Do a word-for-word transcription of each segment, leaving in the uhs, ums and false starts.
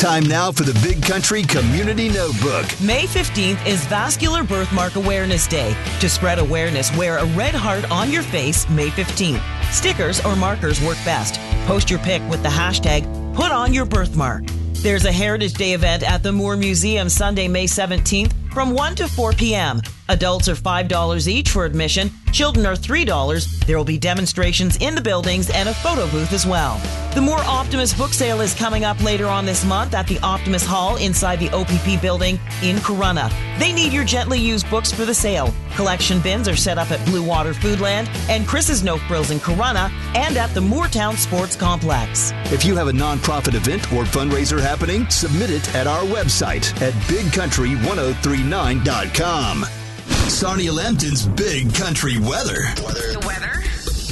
Time now for the Big Country Community Notebook. May fifteenth is Vascular Birthmark Awareness Day. To spread awareness, wear a red heart on your face May fifteenth. Stickers or markers work best. Post your pic with the hashtag Put On Your Birthmark. There's a Heritage Day event at the Moore Museum Sunday, May seventeenth from one to four p.m. Adults are five dollars each for admission. Children are three dollars. There will be demonstrations in the buildings and a photo booth as well. The Moore Optimus book sale is coming up later on this month at the Optimus Hall inside the O P P building in Corunna. They need your gently used books for the sale. Collection bins are set up at Blue Water Foodland and Chris's Note Grills in Corunna and at the Mooretown Sports Complex. If you have a nonprofit event or fundraiser happening, submit it at our website at big country ten thirty-nine dot com. Sarnia Lambton's Big Country Weather. The weather?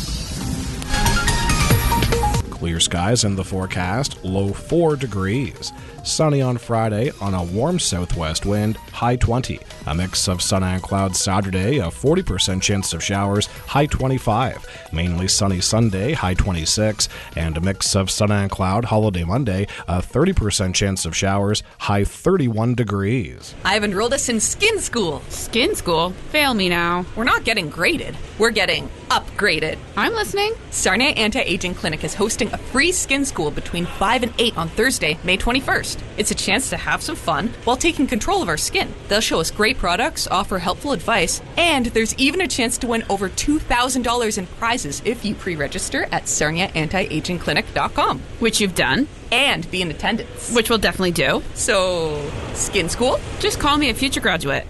Clear skies in the forecast, low four degrees. Sunny on Friday on a warm southwest wind, high twenty. A mix of sun and clouds Saturday, a forty percent chance of showers, high twenty-five. Mainly sunny Sunday, high twenty-six. And a mix of sun and cloud holiday Monday, a thirty percent chance of showers, high thirty-one degrees. I've enrolled us in Skin School. Skin School? Fail me now. We're not getting graded. We're getting upgraded. I'm listening. Sarnia Anti-Aging Clinic is hosting a free skin school between five and eight on Thursday, May twenty-first. It's a chance to have some fun while taking control of our skin. They'll show us great products, offer helpful advice, and there's even a chance to win over two thousand dollars in prizes if you pre-register at sarnia anti aging clinic dot com. Which you've done. And be in attendance. Which we'll definitely do. So, Skin School? Just call me a future graduate.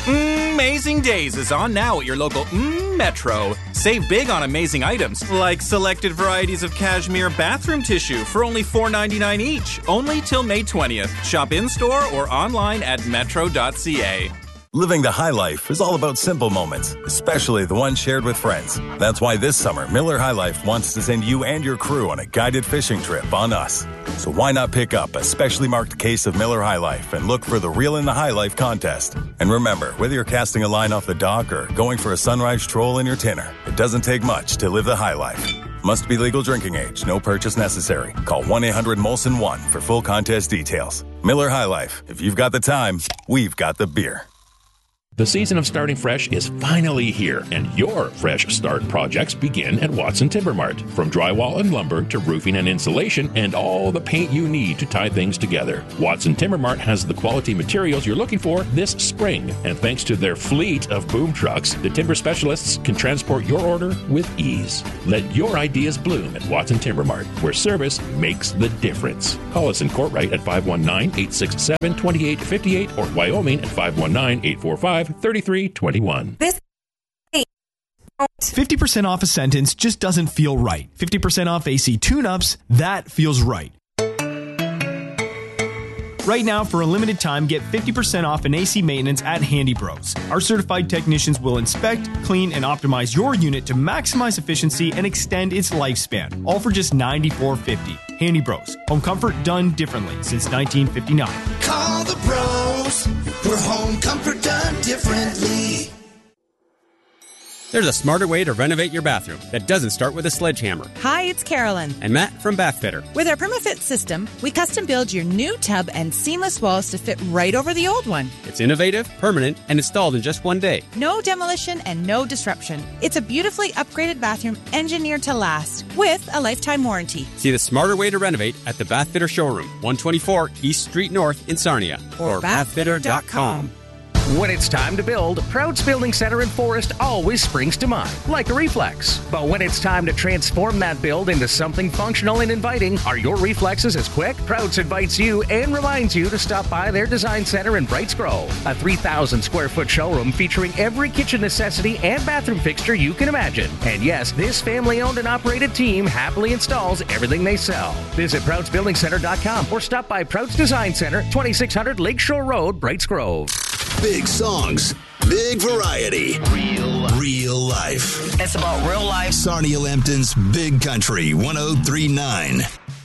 Amazing Days is on now at your local mm, Metro. Save big on amazing items, like selected varieties of cashmere bathroom tissue for only four ninety-nine each, only till May twentieth. Shop in-store or online at metro dot c a. Living the high life is all about simple moments, especially the ones shared with friends. That's why this summer, Miller High Life wants to send you and your crew on a guided fishing trip on us. So why not pick up a specially marked case of Miller High Life and look for the Reel in the High Life contest. And remember, whether you're casting a line off the dock or going for a sunrise stroll in your tinner, it doesn't take much to live the high life. Must be legal drinking age. No purchase necessary. Call one eight hundred Molson one for full contest details. Miller High Life. If you've got the time, we've got the beer. The season of starting fresh is finally here, and your fresh start projects begin at Watson Timber Mart. From drywall and lumber to roofing and insulation and all the paint you need to tie things together. Watson Timber Mart has the quality materials you're looking for this spring, and thanks to their fleet of boom trucks, the timber specialists can transport your order with ease. Let your ideas bloom at Watson Timber Mart, where service makes the difference. Call us in Courtright at five one nine, eight six seven, two eight five eight or Wyoming at five one nine, eight four five, three three two one. This fifty percent off a sentence just doesn't feel right. fifty percent off A C tune-ups, that feels right. Right now, for a limited time, get fifty percent off an A C maintenance at Handy Bros. Our certified technicians will inspect, clean, and optimize your unit to maximize efficiency and extend its lifespan, all for just ninety-four fifty. Handy Bros. Home comfort done differently since nineteen fifty-nine. Call the bros for home comfort done differently. There's a smarter way to renovate your bathroom that doesn't start with a sledgehammer. Hi, it's Carolyn. And Matt from Bathfitter. With our PermaFit system, we custom build your new tub and seamless walls to fit right over the old one. It's innovative, permanent, and installed in just one day. No demolition and no disruption. It's a beautifully upgraded bathroom engineered to last with a lifetime warranty. See the smarter way to renovate at the Bathfitter Showroom, one twenty-four East Street North in Sarnia. Or, or bathfitter dot com. When it's time to build, Prouds Building Center in Forest always springs to mind, like a reflex. But when it's time to transform that build into something functional and inviting, are your reflexes as quick? Prouds invites you and reminds you to stop by their design center in Brights Grove, a three thousand square foot showroom featuring every kitchen necessity and bathroom fixture you can imagine. And yes, this family-owned and operated team happily installs everything they sell. Visit Prouds Building Center dot com or stop by Prouds Design Center, twenty-six hundred Lakeshore Road, Brights Grove. Big songs, big variety, real, real life. It's about real life. Sarnia Lambton's Big Country ten thirty-nine.